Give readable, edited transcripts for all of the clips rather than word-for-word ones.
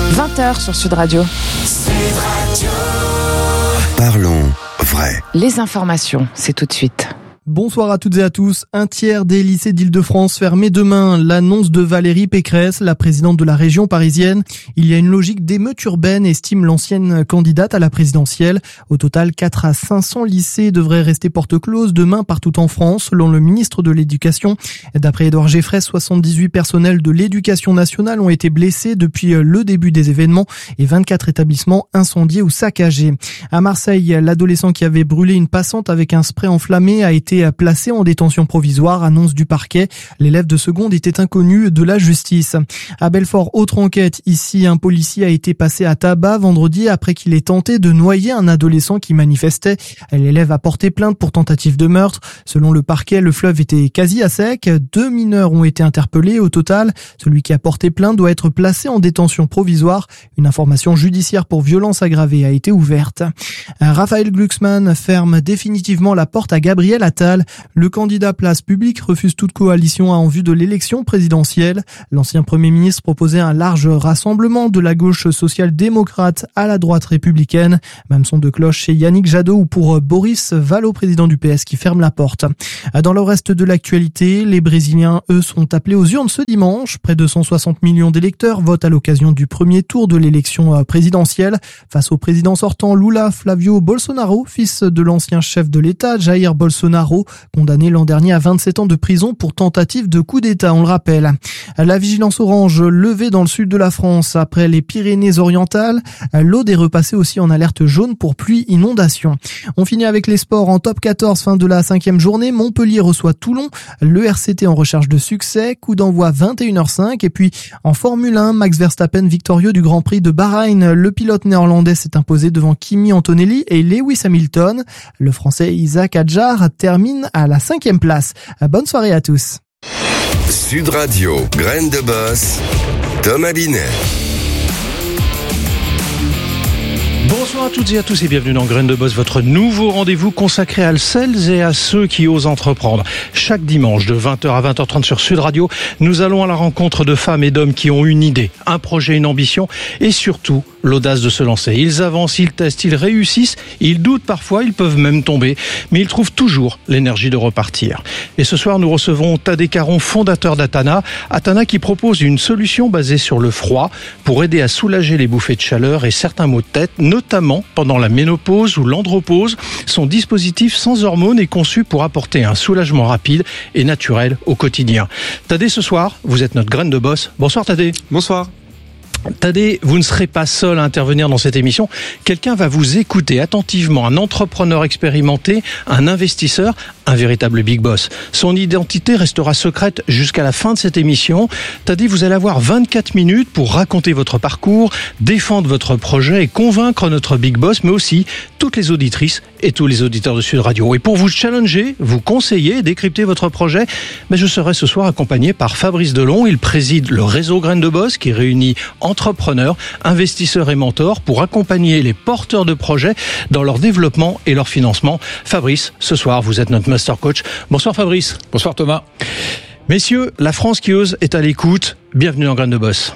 20h sur Sud Radio. Parlons vrai. Les informations, c'est tout de suite. Bonsoir à toutes et à tous. Un tiers des lycées d'Île-de-France fermés demain. L'annonce de Valérie Pécresse, la présidente de la région parisienne. Il y a une logique d'émeute urbaine, estime l'ancienne candidate à la présidentielle. Au total, 4 à 500 lycées devraient rester porte close demain partout en France, selon le ministre de l'Éducation. D'après Édouard Geffray, 78 personnels de l'Éducation nationale ont été blessés depuis le début des événements et 24 établissements incendiés ou saccagés. À Marseille, l'adolescent qui avait brûlé une passante avec un spray enflammé a été placé en détention provisoire, annonce du parquet. L'élève de seconde était inconnu de la justice. À Belfort, autre enquête. Ici, un policier a été passé à tabac vendredi après qu'il ait tenté de noyer un adolescent qui manifestait. L'élève a porté plainte pour tentative de meurtre. Selon le parquet, le fleuve était quasi à sec. 2 mineurs ont été interpellés au total. Celui qui a porté plainte doit être placé en détention provisoire. Une information judiciaire pour violence aggravée a été ouverte. Raphaël Glucksmann ferme définitivement la porte à Gabriel Attal. Le candidat Place Publique refuse toute coalition en vue de l'élection présidentielle. L'ancien Premier ministre proposait un large rassemblement de la gauche social-démocrate à la droite républicaine. Même son de cloche chez Yannick Jadot ou pour Boris Vallaud, président du PS, qui ferme la porte. Dans le reste de l'actualité, les Brésiliens, eux, sont appelés aux urnes ce dimanche. Près de 160 millions d'électeurs votent à l'occasion du premier tour de l'élection présidentielle. Face au président sortant Lula Flavio Bolsonaro, fils de l'ancien chef de l'État Jair Bolsonaro, condamné l'an dernier à 27 ans de prison pour tentative de coup d'État, on le rappelle. La vigilance orange levée dans le sud de la France après les Pyrénées-Orientales. L'Aude est repassée aussi en alerte jaune pour pluie inondation. On finit avec les sports en top 14, fin de la 5e journée. Montpellier reçoit Toulon. Le RCT en recherche de succès. Coup d'envoi 21h05. Et puis en Formule 1, Max Verstappen victorieux du Grand Prix de Bahreïn. Le pilote néerlandais s'est imposé devant Kimi Antonelli et Lewis Hamilton. Le français Isaac Hadjar termine à la 5e place. Bonne soirée à tous. Sud Radio, Graines de Boss, Thomas Binet. Bonsoir à toutes et à tous et bienvenue dans Graines de Boss, votre nouveau rendez-vous consacré à celles et à ceux qui osent entreprendre. Chaque dimanche de 20h à 20h30 sur Sud Radio, nous allons à la rencontre de femmes et d'hommes qui ont une idée, un projet, une ambition et surtout l'audace de se lancer. Ils avancent, ils testent, ils réussissent, ils doutent parfois, ils peuvent même tomber, mais ils trouvent toujours l'énergie de repartir. Et ce soir, nous recevons Thaddée Caron, fondateur d'Atana. Atana qui propose une solution basée sur le froid pour aider à soulager les bouffées de chaleur et certains maux de tête, notamment pendant la ménopause ou l'andropause. Son dispositif sans hormones est conçu pour apporter un soulagement rapide et naturel au quotidien. Thaddée, ce soir, vous êtes notre graine de boss. Bonsoir Thaddée. Bonsoir. Thaddée, vous ne serez pas seul à intervenir dans cette émission. Quelqu'un va vous écouter attentivement, un entrepreneur expérimenté, un investisseur, un véritable big boss. Son identité restera secrète jusqu'à la fin de cette émission. Thaddée, vous allez avoir 24 minutes pour raconter votre parcours, défendre votre projet et convaincre notre big boss, mais aussi toutes les auditrices et tous les auditeurs de Sud Radio. Et pour vous challenger, vous conseiller, décrypter votre projet, je serai ce soir accompagné par Fabrice Delon. Il préside le réseau Graines de Boss qui réunit entrepreneurs, investisseurs et mentors pour accompagner les porteurs de projets dans leur développement et leur financement. Fabrice, ce soir, vous êtes notre master coach. Bonsoir Fabrice. Bonsoir Thomas. Messieurs, la France qui ose est à l'écoute. Bienvenue dans Graines de Boss.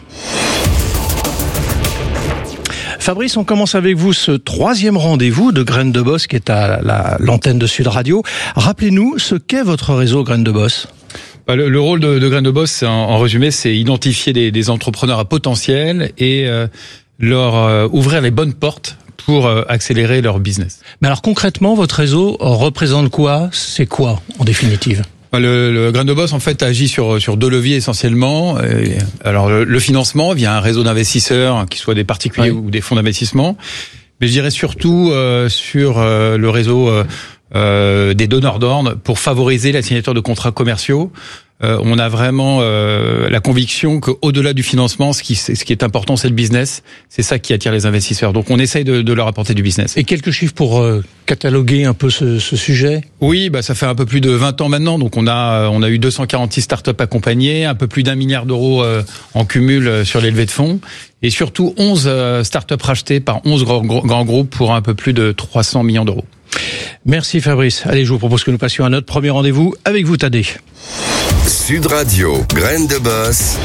Fabrice, on commence avec vous ce 3e rendez-vous de Graines de Boss qui est à l'antenne de Sud Radio. Rappelez-nous ce qu'est votre réseau Graines de Boss. Le rôle de Graines de Boss, en résumé, c'est identifier des entrepreneurs à potentiel et leur ouvrir les bonnes portes pour accélérer leur business. Mais alors concrètement, votre réseau représente quoi ? C'est quoi en définitive ? Le Graines de Boss, en fait, agit sur 2 leviers essentiellement. Alors le financement via un réseau d'investisseurs, qui soient des particuliers ou des fonds d'investissement. Mais je dirais surtout sur le réseau des donneurs d'ordre pour favoriser la signature de contrats commerciaux. On a vraiment la conviction qu'au-delà du financement, ce qui est important, c'est le business. C'est ça qui attire les investisseurs. Donc on essaye de leur apporter du business. Et quelques chiffres pour cataloguer un peu ce sujet ? Oui, ça fait un peu plus de 20 ans maintenant. Donc on a eu 246 startups accompagnées, un peu plus d'1 milliard d'euros en cumul sur les levées de fonds. Et surtout 11 startups rachetées par 11 grands groupes pour un peu plus de 300 millions d'euros. Merci Fabrice. Allez, je vous propose que nous passions à notre premier rendez-vous avec vous, Thaddée. Sud Radio, Graines de Boss,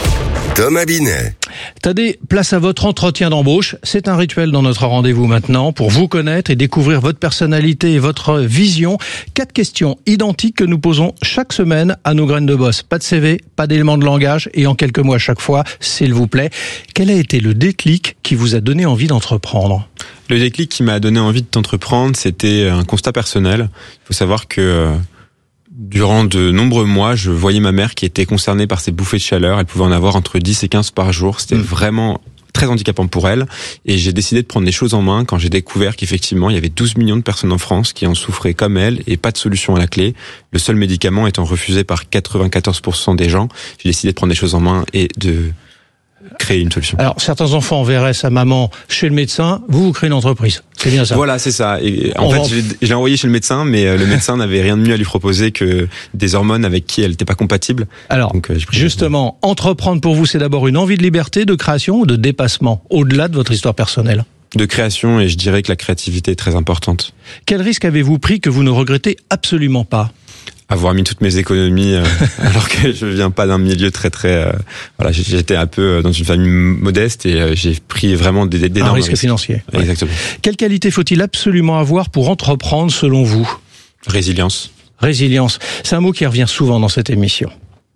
Thomas Binet. Tadé, place à votre entretien d'embauche. C'est un rituel dans notre rendez-vous maintenant pour vous connaître et découvrir votre personnalité et votre vision. 4 questions identiques que nous posons chaque semaine à nos graines de boss. Pas de CV, pas d'éléments de langage et en quelques mots à chaque fois, s'il vous plaît. Quel a été le déclic qui vous a donné envie d'entreprendre ? Le déclic qui m'a donné envie d'entreprendre, c'était un constat personnel. Il faut savoir que durant de nombreux mois, je voyais ma mère qui était concernée par ces bouffées de chaleur. Elle pouvait en avoir entre 10 et 15 par jour. C'était vraiment très handicapant pour elle. Et j'ai décidé de prendre les choses en main quand j'ai découvert qu'effectivement, il y avait 12 millions de personnes en France qui en souffraient comme elle et pas de solution à la clé. Le seul médicament étant refusé par 94% des gens. J'ai décidé de prendre les choses en main et de créer une solution. Alors, certains enfants enverraient sa maman chez le médecin. Vous créez une entreprise. C'est bien ça. Voilà, c'est ça. Et en fait, je l'ai envoyé chez le médecin, mais le médecin n'avait rien de mieux à lui proposer que des hormones avec qui elle n'était pas compatible. Alors, donc, justement, entreprendre pour vous, c'est d'abord une envie de liberté, de création ou de dépassement, au-delà de votre histoire personnelle ? De création, et je dirais que la créativité est très importante. Quel risque avez-vous pris que vous ne regrettez absolument pas ? Avoir mis toutes mes économies alors que je viens pas d'un milieu très voilà, j'étais un peu dans une famille modeste et j'ai pris vraiment d'énormes risques financiers. Ouais. Exactement. Quelle qualité faut-il absolument avoir pour entreprendre selon vous ? Résilience. Résilience, c'est un mot qui revient souvent dans cette émission.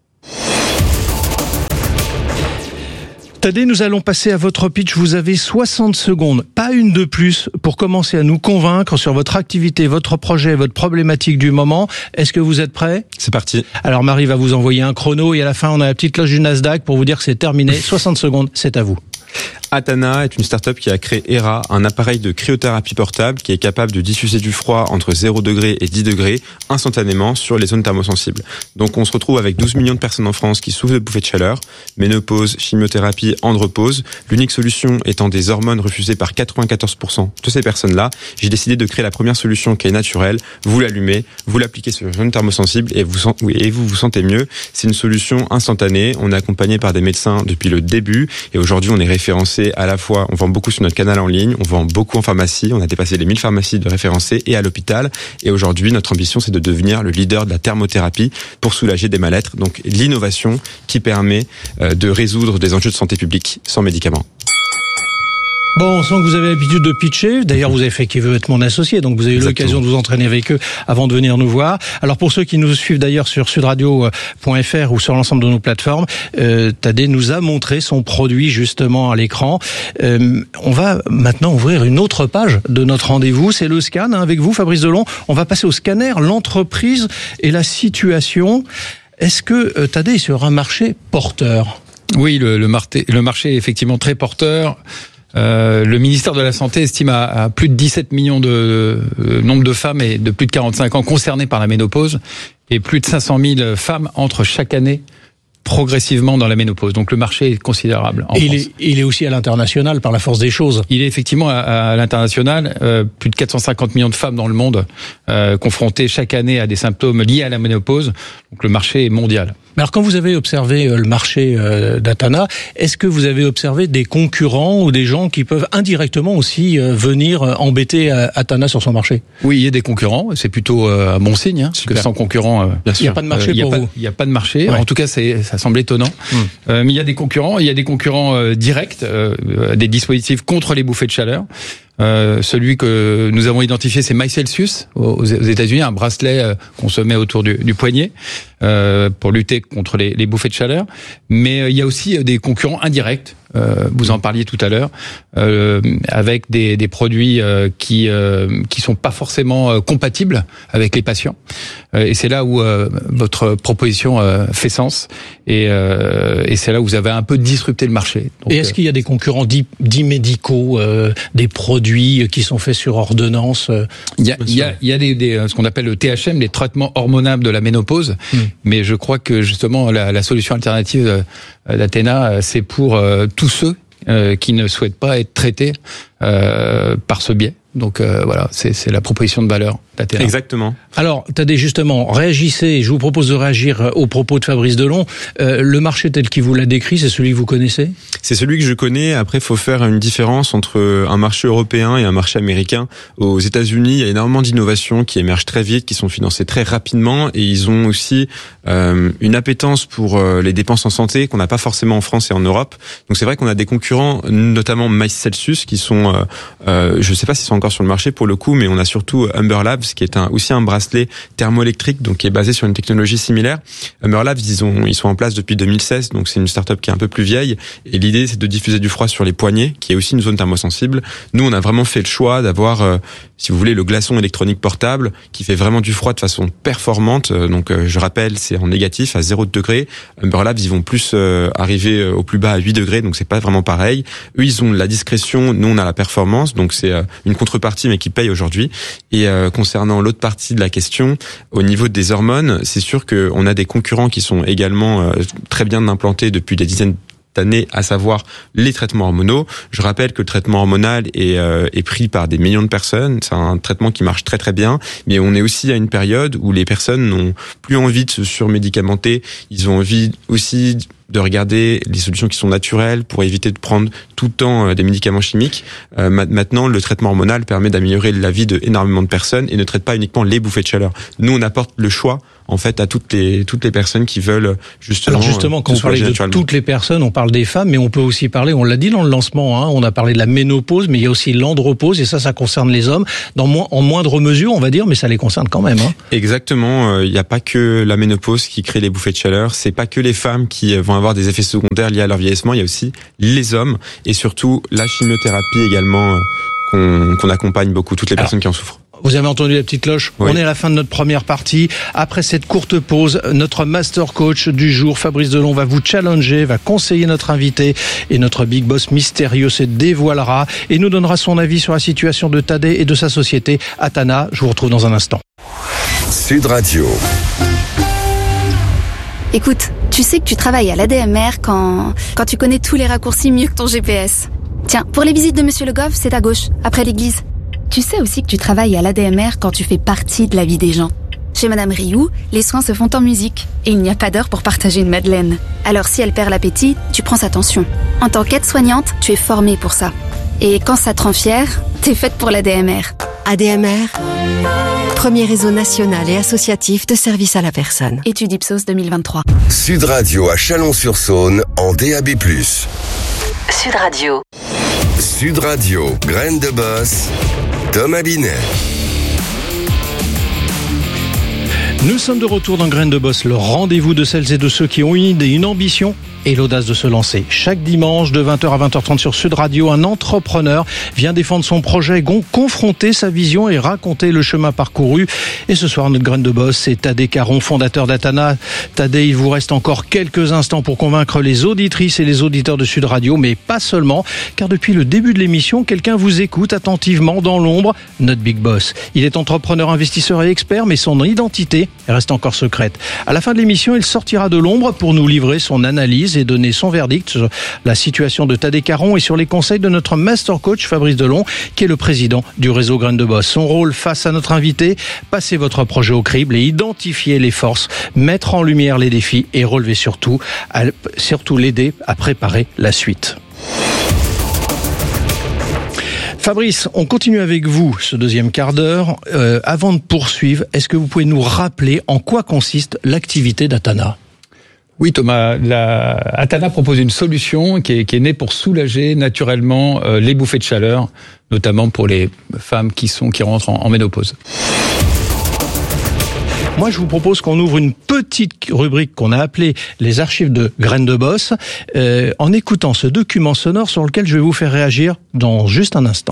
Tadé, nous allons passer à votre pitch. Vous avez 60 secondes, pas une de plus, pour commencer à nous convaincre sur votre activité, votre projet, votre problématique du moment. Est-ce que vous êtes prêts ? C'est parti. Alors Marie va vous envoyer un chrono et à la fin on a la petite cloche du Nasdaq pour vous dire que c'est terminé. 60 secondes, c'est à vous. Atana est une start-up qui a créé ERA, un appareil de cryothérapie portable qui est capable de diffuser du froid entre 0 degré et 10 degrés instantanément sur les zones thermosensibles. Donc on se retrouve avec 12 millions de personnes en France qui souffrent de bouffées de chaleur, ménopause, chimiothérapie, andropause. L'unique solution étant des hormones refusées par 94% de ces personnes-là. J'ai décidé de créer la première solution qui est naturelle. Vous l'allumez, vous l'appliquez sur les zones thermosensibles et vous vous sentez mieux. C'est une solution instantanée. On est accompagné par des médecins depuis le début et aujourd'hui on est référencé à la fois, on vend beaucoup sur notre canal en ligne, on vend beaucoup en pharmacie, on a dépassé les 1000 pharmacies de référencés et à l'hôpital. Et aujourd'hui, notre ambition, c'est de devenir le leader de la thermothérapie pour soulager des mal-être. Donc, l'innovation qui permet de résoudre des enjeux de santé publique sans médicaments. Bon, on sent que vous avez l'habitude de pitcher. D'ailleurs, vous avez fait qui veut être mon associé, donc vous avez eu l'occasion de vous entraîner avec eux avant de venir nous voir. Alors, pour ceux qui nous suivent d'ailleurs sur sudradio.fr ou sur l'ensemble de nos plateformes, Tadé nous a montré son produit justement à l'écran. On va maintenant ouvrir une autre page de notre rendez-vous. C'est le scan avec vous, Fabrice Delon. On va passer au scanner, l'entreprise et la situation. Est-ce que Tadé est sur un marché porteur ? Oui, le marché est effectivement très porteur. Le ministère de la Santé estime à plus de 17 millions de nombre de femmes et de plus de 45 ans concernées par la ménopause et plus de 500 000 femmes entrent chaque année progressivement dans la ménopause. Donc le marché est considérable en France. Il est aussi à l'international par la force des choses. Il est effectivement à l'international. Plus de 450 millions de femmes dans le monde confrontées chaque année à des symptômes liés à la ménopause. Donc le marché est mondial. Mais alors quand vous avez observé le marché d'Atana, est-ce que vous avez observé des concurrents ou des gens qui peuvent indirectement aussi venir embêter Atana sur son marché ? Oui, il y a des concurrents. C'est plutôt un bon signe, parce que sans concurrents, il n'y a pas de marché pour vous. Il n'y a pas de marché. Ouais. En tout cas, ça semble étonnant. Mais il y a des concurrents. Il y a des concurrents directs, des dispositifs contre les bouffées de chaleur. Celui que nous avons identifié, c'est MyCelsius aux États-Unis, un bracelet qu'on se met autour du poignet pour lutter contre les bouffées de chaleur. Mais il y a aussi des concurrents indirects. Vous en parliez tout à l'heure, avec des produits qui sont pas forcément compatibles avec les patients. Et c'est là où votre proposition fait sens. Et c'est là où vous avez un peu disrupté le marché. Donc, et est-ce qu'il y a des concurrents dits médicaux, des produits qui sont faits sur ordonnance? Il y a des ce qu'on appelle le THM, les traitements hormonables de la ménopause. Mais je crois que justement la solution alternative d'Athéna, c'est pour tous ceux qui ne souhaitent pas être traités par ce biais. Donc voilà, c'est la proposition de valeur d'Athéna. Exactement. Alors, Thaddée, justement, réagissez. Je vous propose de réagir aux propos de Fabrice Delon. Le marché tel qu'il vous l'a décrit, c'est celui que vous connaissez ? C'est celui que je connais. Après, il faut faire une différence entre un marché européen et un marché américain. Aux États-Unis, il y a énormément d'innovations qui émergent très vite, qui sont financées très rapidement, et ils ont aussi une appétence pour les dépenses en santé qu'on n'a pas forcément en France et en Europe. Donc c'est vrai qu'on a des concurrents, notamment MyCelsius, qui sont, je ne sais pas s'ils sont encore sur le marché pour le coup, mais on a surtout Humber Labs, qui est aussi un bracelet thermoélectrique, donc qui est basé sur une technologie similaire. Humber Labs, ils sont en place depuis 2016, donc c'est une start-up qui est un peu plus vieille, et l'idée c'est de diffuser du froid sur les poignets, qui est aussi une zone thermosensible. Nous, on a vraiment fait le choix d'avoir, si vous voulez, le glaçon électronique portable, qui fait vraiment du froid de façon performante. Donc je rappelle, c'est en négatif à 0 degré. Humber Labs, ils vont plus arriver au plus bas à 8 degrés, donc c'est pas vraiment pareil. Eux, ils ont la discrétion, nous on a la performance, donc c'est une contrepartie mais qui paye aujourd'hui. Et concernant l'autre partie de la question, au niveau des hormones, c'est sûr qu'on a des concurrents qui sont également très bien implantés depuis des dizaines d'années, à savoir les traitements hormonaux. Je rappelle que le traitement hormonal est pris par des millions de personnes. C'est un traitement qui marche très très bien, mais on est aussi à une période où les personnes n'ont plus envie de se surmédicamenter. Ils ont envie aussi de regarder les solutions qui sont naturelles pour éviter de prendre tout le temps des médicaments chimiques. Maintenant, le traitement hormonal permet d'améliorer la vie d'énormément de personnes et ne traite pas uniquement les bouffées de chaleur. Nous, on apporte le choix en fait à toutes les personnes qui veulent justement. Alors justement, quand on parle de toutes les personnes, on parle des femmes, mais on peut aussi parler, on l'a dit dans le lancement, on a parlé de la ménopause, mais il y a aussi l'andropause, et ça concerne les hommes en moindre mesure, on va dire, mais ça les concerne quand même. Exactement. Il n'y a pas que la ménopause qui crée les bouffées de chaleur. C'est pas que les femmes qui vont avoir des effets secondaires liés à leur vieillissement. Il y a aussi les hommes et surtout la chimiothérapie également qu'on accompagne beaucoup toutes les personnes qui en souffrent. Vous avez entendu la petite cloche ? Oui. On est à la fin de notre première partie. Après cette courte pause, notre master coach du jour, Fabrice Delon, va vous challenger, va conseiller notre invité et notre big boss mystérieux se dévoilera et nous donnera son avis sur la situation de Thaddée et de sa société Athéna. Je vous retrouve dans un instant. Sud Radio. Écoute, tu sais que tu travailles à l'ADMR quand tu connais tous les raccourcis mieux que ton GPS. Tiens, pour les visites de Monsieur Le Goff, c'est à gauche, après l'église. Tu sais aussi que tu travailles à l'ADMR quand tu fais partie de la vie des gens. Chez Madame Rioux, les soins se font en musique et il n'y a pas d'heure pour partager une madeleine. Alors si elle perd l'appétit, tu prends sa tension. En tant qu'aide-soignante, tu es formée pour ça. Et quand ça te rend fière, t'es faite pour l'ADMR. ADMR, premier réseau national et associatif de services à la personne. Étude Ipsos 2023. Sud Radio à Chalon-sur-Saône en DAB+. Sud Radio. Sud Radio, Graines de Boss, Thomas Binet. Nous sommes de retour dans Graines de Boss, le rendez-vous de celles et de ceux qui ont une idée, une ambition et l'audace de se lancer. Chaque dimanche de 20h à 20h30 sur Sud Radio, un entrepreneur vient défendre son projet, confronter sa vision et raconter le chemin parcouru. Et ce soir, notre Graine de Boss, c'est Thaddée Caron, fondateur d'Athéna. Thaddée, il vous reste encore quelques instants pour convaincre les auditrices et les auditeurs de Sud Radio, mais pas seulement, car depuis le début de l'émission, quelqu'un vous écoute attentivement dans l'ombre, notre Big Boss. Il est entrepreneur, investisseur et expert, mais son identité reste encore secrète. À la fin de l'émission, il sortira de l'ombre pour nous livrer son analyse et donner son verdict sur la situation de Thaddée Caron et sur les conseils de notre master coach Fabrice Delon, qui est le président du réseau Graines de Boss. Son rôle face à notre invité, passer votre projet au crible et identifier les forces, mettre en lumière les défis et relever surtout l'aider à préparer la suite. Fabrice, on continue avec vous ce deuxième quart d'heure. Avant de poursuivre, est-ce que vous pouvez nous rappeler en quoi consiste l'activité d'Athéna ? Oui, Thomas, Athéna propose une solution qui est née pour soulager naturellement les bouffées de chaleur, notamment pour les femmes qui rentrent en ménopause. Moi, je vous propose qu'on ouvre une petite rubrique qu'on a appelée les archives de Graines de Boss, en écoutant ce document sonore sur lequel je vais vous faire réagir dans juste un instant.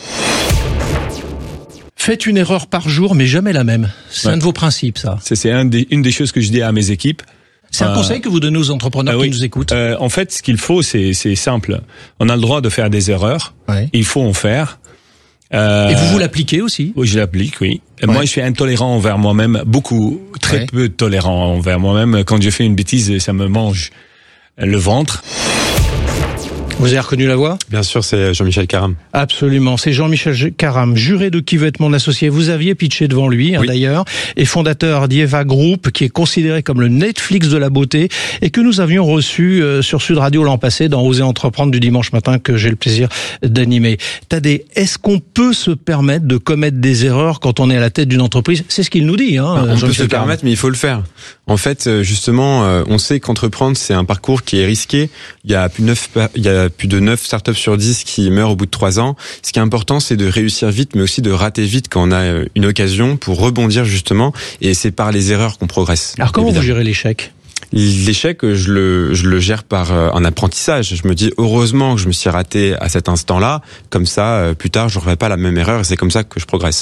Faites une erreur par jour, mais jamais la même. C'est un de vos principes, ça. C'est une des choses que je dis à mes équipes. C'est un conseil que vous donnez aux entrepreneurs qui nous écoutent. En fait, ce qu'il faut, c'est simple. On a le droit de faire des erreurs. Ouais. Il faut en faire. Et vous l'appliquez aussi? Oui, je l'applique, oui. Moi, je suis intolérant envers moi-même, très peu tolérant envers moi-même. Quand je fais une bêtise, ça me mange le ventre. Vous avez reconnu la voix ? Bien sûr, c'est Jean-Michel Caram. Absolument, c'est Jean-Michel Caram, juré de Qui veut être mon associé. Vous aviez pitché devant lui, Oui. d'ailleurs, et fondateur d'Ieva Group, qui est considéré comme le Netflix de la beauté, et que nous avions reçu sur Sud Radio l'an passé dans Oser entreprendre du dimanche matin, que j'ai le plaisir d'animer. Tadé, est-ce qu'on peut se permettre de commettre des erreurs quand on est à la tête d'une entreprise ? C'est ce qu'il nous dit, On peut se Jean-Michel Caram. permettre, mais il faut le faire. En fait, justement, on sait qu'entreprendre, c'est un parcours qui est risqué. Il y a plus de 9 startups sur 10 qui meurent au bout de 3 ans. Ce qui est important, c'est de réussir vite, mais aussi de rater vite quand on a une occasion pour rebondir, justement. Et c'est par les erreurs qu'on progresse. Alors comment évidemment. vous gérez l'échec ? L'échec, je le gère par un apprentissage. Je me dis heureusement que je me suis raté à cet instant-là. Comme ça, plus tard, je ne referai pas la même erreur. Et c'est comme ça que je progresse.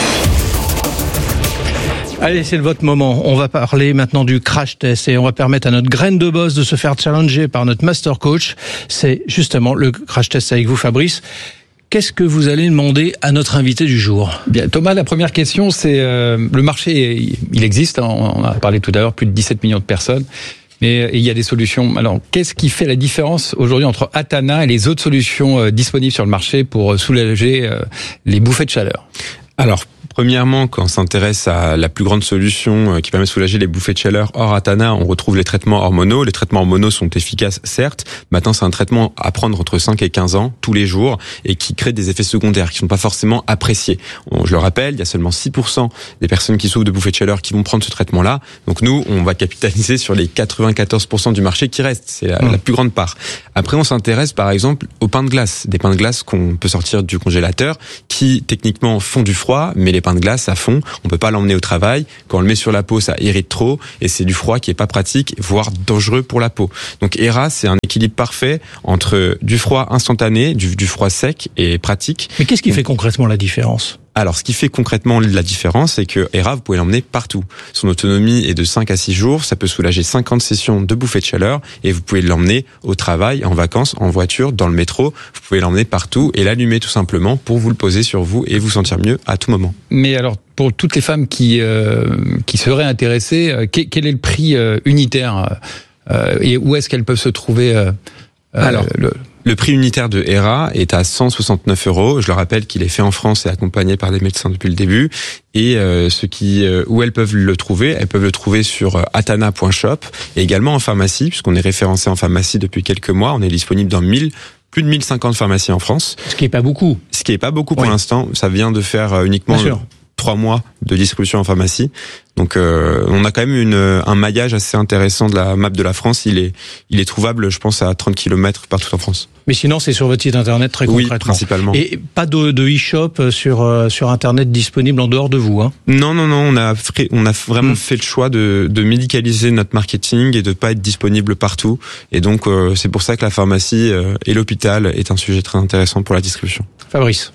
Allez, c'est votre moment. On va parler maintenant du crash test et on va permettre à notre graine de boss de se faire challenger par notre master coach. C'est justement le crash test avec vous, Fabrice. Qu'est-ce que vous allez demander à notre invité du jour ? Bien, Thomas, la première question, c'est le marché, il existe, hein, on a parlé tout à l'heure, plus de 17 millions de personnes, mais il y a des solutions. Alors, qu'est-ce qui fait la différence aujourd'hui entre Atana et les autres solutions disponibles sur le marché pour soulager les bouffées de chaleur ? Alors, premièrement, quand on s'intéresse à la plus grande solution qui permet de soulager les bouffées de chaleur hors Atana, on retrouve les traitements hormonaux. Les traitements hormonaux sont efficaces, certes. Maintenant, c'est un traitement à prendre entre 5 et 15 ans, tous les jours, et qui crée des effets secondaires qui ne sont pas forcément appréciés. Je le rappelle, il y a seulement 6% des personnes qui souffrent de bouffées de chaleur qui vont prendre ce traitement-là. Donc nous, on va capitaliser sur les 94% du marché qui reste. C'est la plus grande part. Après, on s'intéresse par exemple aux pains de glace. Des pains de glace qu'on peut sortir du congélateur, qui techniquement font du froid, mais les pains de glace à fond, on peut pas l'emmener au travail. Quand on le met sur la peau, ça irrite trop et c'est du froid qui est pas pratique, voire dangereux pour la peau. Donc ERA, c'est un équilibre parfait entre du froid instantané, du froid sec et pratique. Mais qu'est-ce qui fait concrètement la différence ? Alors, ce qui fait concrètement la différence, c'est que ERA, vous pouvez l'emmener partout. Son autonomie est de 5 à 6 jours. Ça peut soulager 50 sessions de bouffées de chaleur et vous pouvez l'emmener au travail, en vacances, en voiture, dans le métro. Vous pouvez l'emmener partout et l'allumer tout simplement pour vous le poser sur vous et vous sentir mieux à tout moment. Mais alors, pour toutes les femmes qui seraient intéressées, quel est le prix unitaire et où est-ce qu'elles peuvent se trouver Alors, le prix unitaire de ERA est à 169 €. Je le rappelle qu'il est fait en France et accompagné par des médecins depuis le début. Et où elles peuvent le trouver sur atana.shop et également en pharmacie, puisqu'on est référencé en pharmacie depuis quelques mois. On est disponible dans plus de 1050 pharmacies en France. Ce qui est pas beaucoup. Ce qui est pas beaucoup pour l'instant. Ça vient de faire uniquement 3 mois de distribution en pharmacie. Donc on a quand même un maillage assez intéressant de la map de la France. Il est trouvable, je pense, à 30 km partout en France. Mais sinon, c'est sur votre site internet très concrètement. Oui, principalement. Et pas de e-shop sur internet disponible en dehors de vous, hein ? Non. On a vraiment fait le choix de médicaliser notre marketing et de pas être disponible partout. Et donc c'est pour ça que la pharmacie et l'hôpital est un sujet très intéressant pour la distribution. Fabrice.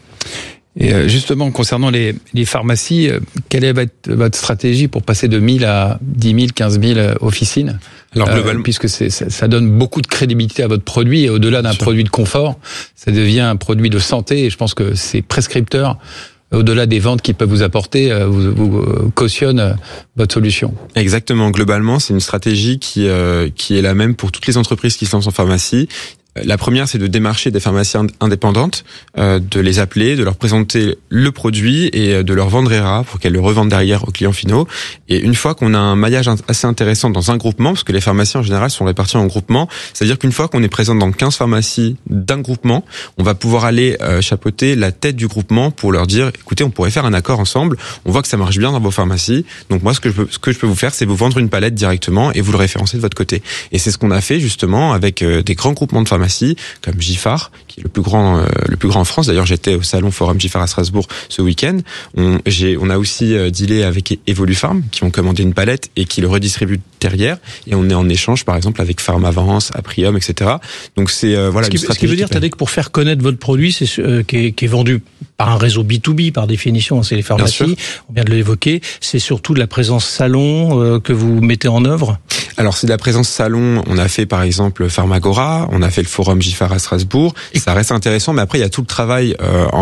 Et justement, concernant les pharmacies, quelle est votre stratégie pour passer de 1000 à 10 000, 15 000 officines ? Alors globalement, puisque ça donne beaucoup de crédibilité à votre produit et au-delà d'un produit de confort, ça devient un produit de santé et je pense que c'est prescripteur. Au-delà des ventes qu'ils peuvent vous apporter, vous cautionne votre solution. Exactement. Globalement, c'est une stratégie qui est la même pour toutes les entreprises qui se lancent en pharmacie. La première, c'est de démarcher des pharmacies indépendantes, de les appeler, de leur présenter le produit et de leur vendre ERA pour qu'elles le revendent derrière aux clients finaux. Et une fois qu'on a un maillage assez intéressant dans un groupement, parce que les pharmacies en général sont réparties en groupements, c'est-à-dire qu'une fois qu'on est présent dans 15 pharmacies d'un groupement, on va pouvoir aller chapeauter la tête du groupement pour leur dire, écoutez, on pourrait faire un accord ensemble, on voit que ça marche bien dans vos pharmacies, donc moi ce que je peux vous faire, c'est vous vendre une palette directement et vous le référencer de votre côté. Et c'est ce qu'on a fait justement avec des grands groupements de pharmacies comme Giffard, qui est le plus grand en France. D'ailleurs, j'étais au salon Forum Giffard à Strasbourg ce week-end. On a aussi dealé avec Evolufarm, qui ont commandé une palette et qui le redistribuent derrière. Et on est en échange, par exemple, avec Pharmavance, Aprium, etc. Donc c'est ce qui veut dire, Tadé, que pour faire connaître votre produit, c'est qui est vendu par un réseau B2B par définition, c'est les pharmacies. On vient de l'évoquer. C'est surtout de la présence salon que vous mettez en œuvre. Alors c'est de la présence salon. On a fait par exemple Pharmagora, on a fait le Forum Giffard à Strasbourg. Ça reste intéressant, mais après il y a tout le travail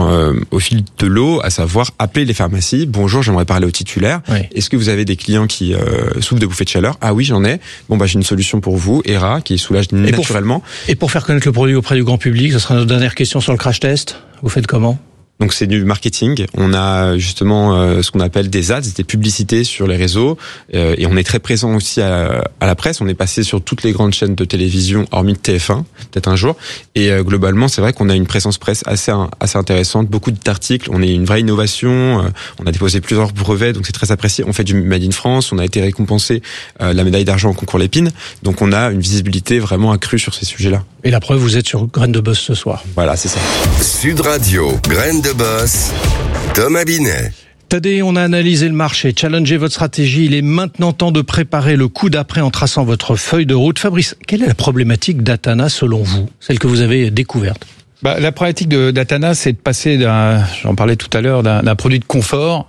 au fil de l'eau, à savoir appeler les pharmacies. Bonjour, j'aimerais parler au titulaire. Oui. Est-ce que vous avez des clients qui souffrent de bouffées de chaleur ? Ah Ah oui, j'en ai. Bon, j'ai une solution pour vous, ERA, qui soulage naturellement. Et pour faire connaître le produit auprès du grand public, ce sera notre dernière question sur le crash test. Vous faites comment ? Donc c'est du marketing. On a justement ce qu'on appelle des ads, des publicités sur les réseaux, et on est très présent aussi à la presse. On est passé sur toutes les grandes chaînes de télévision, hormis TF1, peut-être un jour. Et globalement, c'est vrai qu'on a une présence presse assez intéressante, beaucoup d'articles. On est une vraie innovation. On a déposé plusieurs brevets, donc c'est très apprécié. On fait du Made in France. On a été récompensé la médaille d'argent au concours Lépine. Donc on a une visibilité vraiment accrue sur ces sujets-là. Et la preuve, vous êtes sur Graines de Boss ce soir. Voilà, c'est ça. Sud Radio, Graines de Boss, Thomas Binet. Tadé, on a analysé le marché, challengé votre stratégie. Il est maintenant temps de préparer le coup d'après en traçant votre feuille de route. Fabrice, quelle est la problématique d'Atana selon vous, celle que vous avez découverte ? La problématique d'Atana, c'est de passer j'en parlais tout à l'heure, d'un produit de confort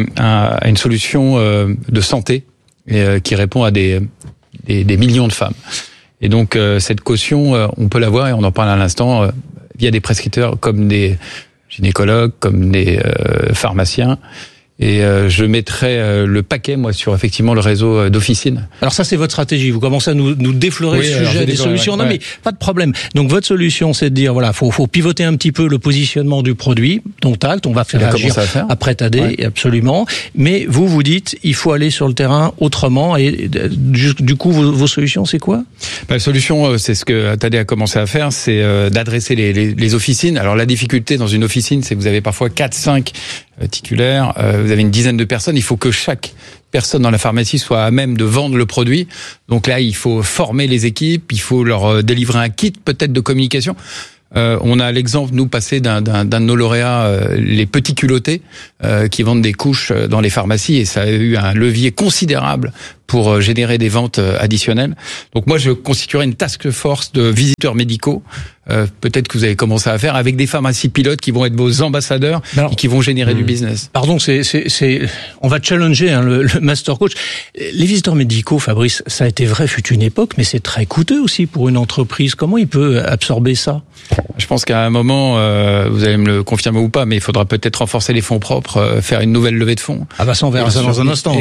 à une solution de santé qui répond à des millions de femmes. Et donc cette caution, on peut l'avoir, et on en parle à l'instant, via des prescripteurs comme des gynécologues, comme des pharmaciens. Et je mettrai le paquet, moi, sur effectivement le réseau d'officines. Alors ça, c'est votre stratégie. Vous commencez à nous déflorer le sujet des solutions. Non, mais pas de problème. Donc votre solution, c'est de dire, voilà, faut pivoter un petit peu le positionnement du produit. Donc acte, on va faire agir après Tadé, absolument. Mais vous dites, il faut aller sur le terrain autrement. Et du coup, vos solutions, c'est quoi ? La solution, c'est ce que Tadé a commencé à faire, c'est d'adresser les officines. Alors la difficulté dans une officine, c'est que vous avez parfois 4-5 titulaires, vous avez une dizaine de personnes, il faut que chaque personne dans la pharmacie soit à même de vendre le produit. Donc là, il faut former les équipes, il faut leur délivrer un kit peut-être de communication. On a l'exemple, nous, passé d'un de nos lauréats, les petits culottés, qui vendent des couches dans les pharmacies, et ça a eu un levier considérable pour générer des ventes additionnelles. Donc moi, je constituerai une task force de visiteurs médicaux, peut-être que vous avez commencé à faire, avec des pharmacies pilotes qui vont être vos ambassadeurs et qui vont générer du business. Pardon, on va challenger le master coach. Les visiteurs médicaux, Fabrice, ça a été vrai fut une époque, mais c'est très coûteux aussi pour une entreprise. Comment il peut absorber ça ? Je pense qu'à un moment, vous allez me le confirmer ou pas, mais il faudra peut-être renforcer les fonds propres, faire une nouvelle levée de fonds. Ah ça on verra ça dans un instant.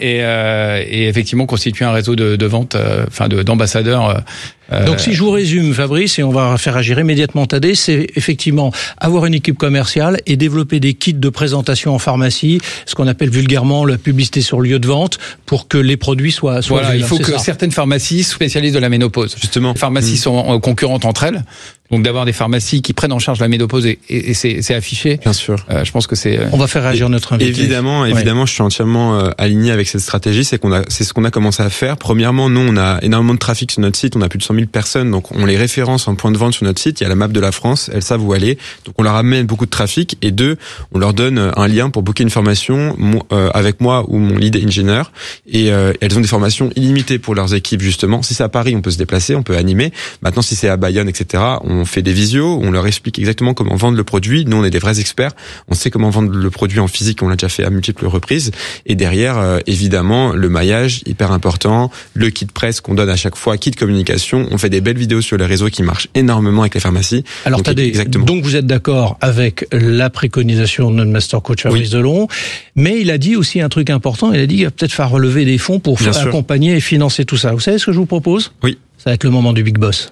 Et effectivement constituer un réseau de vente, d'ambassadeurs. Donc si je vous résume, Fabrice, et on va faire agir immédiatement Tadé, c'est effectivement avoir une équipe commerciale et développer des kits de présentation en pharmacie, ce qu'on appelle vulgairement la publicité sur lieu de vente, pour que les produits soient voilà, il faut que certaines pharmacies spécialisent de la ménopause. Justement. Les pharmacies sont concurrentes entre elles. Donc d'avoir des pharmacies qui prennent en charge la ménopause et c'est affiché. Bien sûr. Je pense que c'est. On va faire réagir notre invité. Évidemment, je suis entièrement aligné avec cette stratégie. C'est ce qu'on a commencé à faire. Premièrement, nous, on a énormément de trafic sur notre site. On a plus de 100 000 personnes, donc on les référence en point de vente sur notre site. Il y a la map de la France. Elles savent où aller. Donc on leur amène beaucoup de trafic. Et deux, on leur donne un lien pour booker une formation avec moi ou mon lead engineer. Et elles ont des formations illimitées pour leurs équipes justement. Si c'est à Paris, on peut se déplacer, on peut animer. Maintenant, si c'est à Bayonne, etc. On fait des visios, on leur explique exactement comment vendre le produit. Nous, on est des vrais experts. On sait comment vendre le produit en physique. On l'a déjà fait à multiples reprises. Et derrière, évidemment, le maillage, hyper important. Le kit presse qu'on donne à chaque fois, kit communication. On fait des belles vidéos sur les réseaux qui marchent énormément avec les pharmacies. Alors, donc vous êtes d'accord avec la préconisation de notre master coach Fabrice Delon, mais il a dit aussi un truc important. Il a dit qu'il va peut-être faire relever des fonds pour accompagner et financer tout ça. Vous savez ce que je vous propose ? Oui. Ça va être le moment du Big Boss.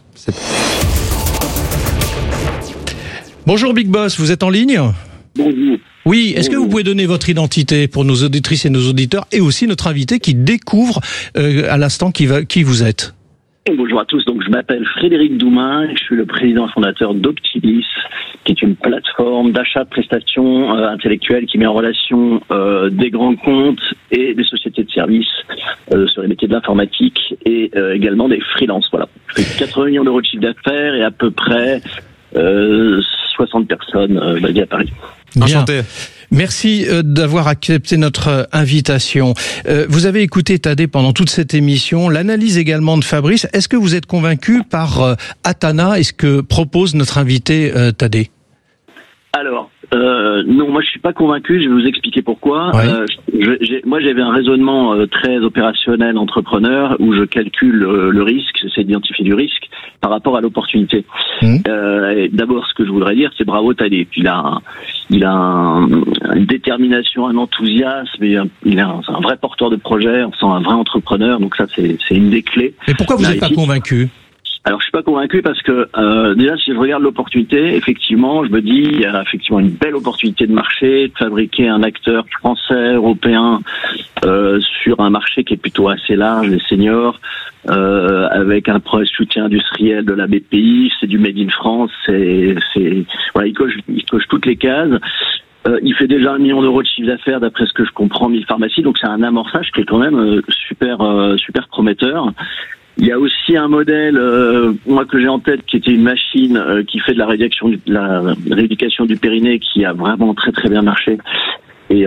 Bonjour Big Boss, vous êtes en ligne ? Bonjour. Oui, est-ce que vous pouvez donner votre identité pour nos auditrices et nos auditeurs et aussi notre invité qui découvre à l'instant qui vous êtes ? Bonjour à tous, donc je m'appelle Frédéric Doumain, je suis le président fondateur d'Optilis, qui est une plateforme d'achat de prestations intellectuelles qui met en relation des grands comptes et des sociétés de services sur les métiers de l'informatique et également des freelances. Voilà. Je fais 80 millions d'euros de chiffre d'affaires et à peu près 60 personnes basées à Paris. Enchanté. Merci d'avoir accepté notre invitation. Vous avez écouté Tadé pendant toute cette émission, l'analyse également de Fabrice. Est-ce que vous êtes convaincu par Atana et ce que propose notre invité Tadé ? Alors, non, moi je suis pas convaincu, je vais vous expliquer pourquoi. Moi j'avais un raisonnement très opérationnel entrepreneur où je calcule le risque, j'essaie d'identifier du risque par rapport à l'opportunité. Et d'abord, ce que je voudrais dire, c'est bravo Tadé. il a une détermination, un enthousiasme, et c'est un vrai porteur de projet, on sent un vrai entrepreneur, donc ça c'est une des clés. Mais pourquoi vous n'êtes pas convaincu ? Alors, je suis pas convaincu parce que déjà, si je regarde l'opportunité, effectivement, je me dis, il y a effectivement une belle opportunité de marché, de fabriquer un acteur français, européen, sur un marché qui est plutôt assez large, les seniors, avec un soutien industriel de la BPI, c'est du Made in France, voilà, il coche toutes les cases. Il fait déjà 1 million d'euros de chiffre d'affaires d'après ce que je comprends, 1000 pharmacies, donc c'est un amorçage qui est quand même super prometteur. Il y a aussi un modèle, moi que j'ai en tête, qui était une machine qui fait de la rééducation du périnée, qui a vraiment très très bien marché. Et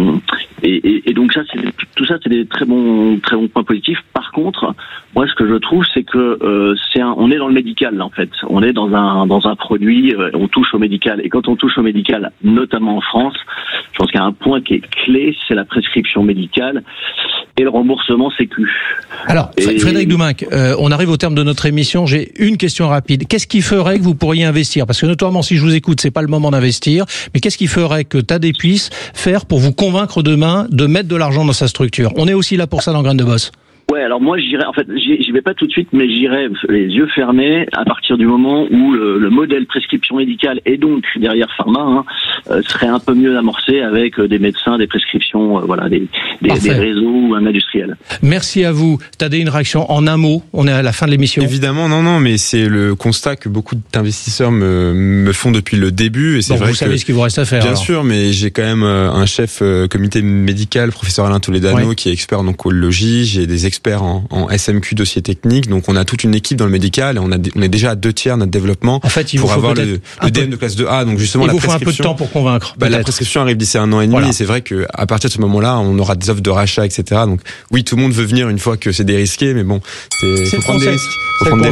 donc ça, tout ça, c'est des très bons points positifs. Par contre, moi, ce que je trouve, c'est que on est dans le médical là, en fait. On est dans un produit, on touche au médical. Et quand on touche au médical, notamment en France, je pense qu'il y a un point qui est clé, c'est la prescription médicale et le remboursement Sécu. Alors, Frédéric Douminc, on arrive au terme de notre émission. J'ai une question rapide. Qu'est-ce qui ferait que vous pourriez investir ? Parce que notamment, si je vous écoute, c'est pas le moment d'investir. Mais qu'est-ce qui ferait que Tadé puisse faire pour vous convaincre demain de mettre de l'argent dans sa structure ? On est aussi là pour ça dans Graines de Boss. Ouais, alors moi j'y vais pas tout de suite, mais j'irai les yeux fermés à partir du moment où le modèle prescription médicale et donc derrière pharma serait un peu mieux amorcé avec des médecins, des prescriptions, des réseaux ou un industriel. Merci à vous. Tadé, une réaction en un mot, on est à la fin de l'émission. Évidemment, non, mais c'est le constat que beaucoup d'investisseurs me font depuis le début. Et c'est vrai vous savez ce qu'il vous reste à faire. Bien alors. sûr, mais j'ai quand même un chef comité médical, professeur Alain Toledano, qui est expert en oncologie. J'ai des experts en SMQ dossier technique, donc on a toute une équipe dans le médical et on est déjà à 2/3 notre développement. En fait, il pour vous avoir faut le DM de classe 2A, donc justement il la vous faut un peu de prescription. temps pour convaincre. La prescription arrive d'ici 1 an et demi, et c'est vrai que à partir de ce moment-là, on aura des offres de rachat, etc. Donc oui, tout le monde veut venir une fois que c'est dérisqué, mais bon, faut prendre des risques.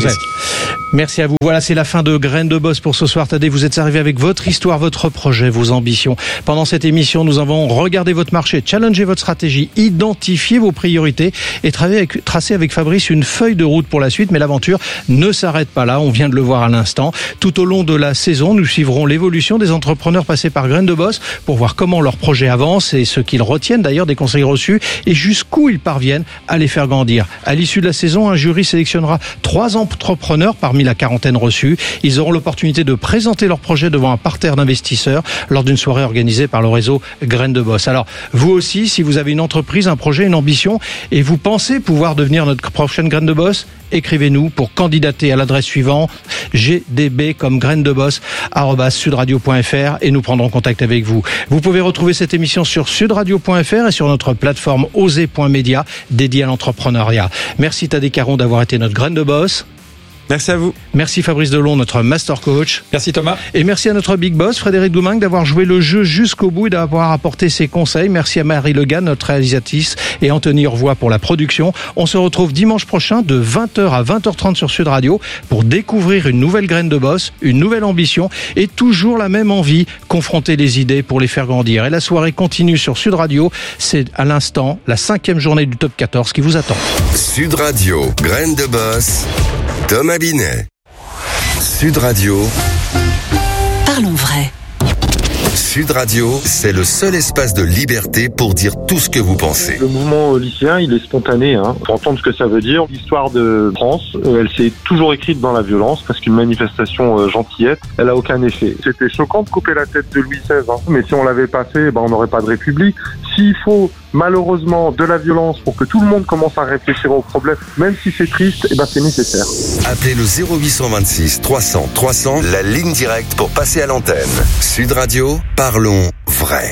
Merci à vous. Voilà, c'est la fin de Graines de Boss pour ce soir. Tadé, vous êtes arrivé avec votre histoire, votre projet, vos ambitions. Pendant cette émission, nous avons regardé votre marché, challengé votre stratégie, identifié vos priorités et tracé avec Fabrice une feuille de route pour la suite. Mais l'aventure ne s'arrête pas là. On vient de le voir à l'instant. Tout au long de la saison, nous suivrons l'évolution des entrepreneurs passés par Graines de Boss pour voir comment leur projet avance et ce qu'ils retiennent d'ailleurs des conseils reçus et jusqu'où ils parviennent à les faire grandir. À l'issue de la saison, un jury sélectionnera 3 entrepreneurs parmi la quarantaine reçue. Ils auront l'opportunité de présenter leur projet devant un parterre d'investisseurs lors d'une soirée organisée par le réseau Graines de Boss. Alors, vous aussi, si vous avez une entreprise, un projet, une ambition et vous pensez pouvoir devenir notre prochaine Graine de Boss, écrivez-nous pour candidater à l'adresse suivante, gdb comme graines de boss @sudradio.fr et nous prendrons contact avec vous. Vous pouvez retrouver cette émission sur sudradio.fr et sur notre plateforme oser.media dédiée à l'entrepreneuriat. Merci Tadé Caron d'avoir été notre Graine de Boss. Merci à vous. Merci Fabrice Delon, notre master coach. Merci Thomas. Et merci à notre big boss, Frédéric Douminc, d'avoir joué le jeu jusqu'au bout et d'avoir apporté ses conseils. Merci à Marie Legan, notre réalisatrice, et Anthony Orvois pour la production. On se retrouve dimanche prochain de 20h à 20h30 sur Sud Radio pour découvrir une nouvelle graine de boss, une nouvelle ambition et toujours la même envie, confronter les idées pour les faire grandir. Et la soirée continue sur Sud Radio. C'est à l'instant la 5e journée du Top 14 qui vous attend. Sud Radio, graine de boss. Thomas Binet. Sud Radio. Parlons vrai. Sud Radio, c'est le seul espace de liberté pour dire tout ce que vous pensez. Le mouvement lycéen, il est spontané. Pour entendre ce que ça veut dire, l'histoire de France, elle s'est toujours écrite dans la violence parce qu'une manifestation gentillette, elle a aucun effet. C'était choquant de couper la tête de Louis XVI, mais si on l'avait pas fait, on n'aurait pas de République. S'il faut malheureusement de la violence pour que tout le monde commence à réfléchir aux problèmes, même si c'est triste, c'est nécessaire. Appelez le 0826 300 300, la ligne directe pour passer à l'antenne. Sud Radio, parlons vrai.